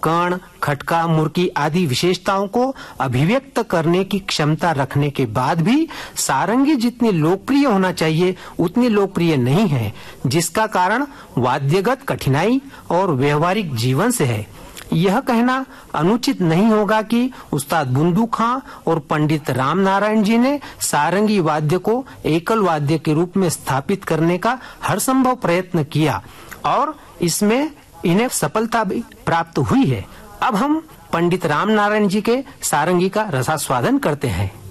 कर्ण, खटका, मुर्की आदि विशेषताओं को अभिव्यक्त करने की क्षमता रखने के बाद भी सारंगी जितनी लोकप्रिय होना चाहिए उतनी लोकप्रिय नहीं है, जिसका कारण वाद्यगत कठिनाई और व्यवहारिक जीवन से है। यह कहना अनुचित नहीं होगा कि उस्ताद बुंदू खां और पंडित राम नारायण जी ने सारंगी वाद्य को एकल वाद्य के रूप में स्थापित करने का हर संभव प्रयत्न किया और इसमें इन्हें सफलता भी प्राप्त हुई है। अब हम पंडित राम नारायण जी के सारंगी का रसास्वादन करते हैं।